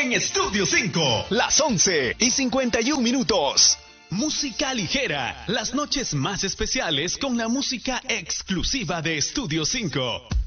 en Estudio 5. Las 11:51. Música ligera, las noches más especiales con la música exclusiva de Estudio 5.